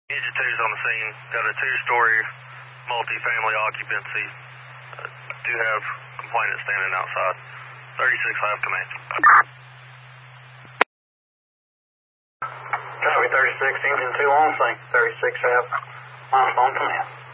Engine 2's on the scene. Got a two-story multi-family occupancy. Do have complainant standing outside. 36 have command. Copy 36, engine 2 on scene. 36 have on command.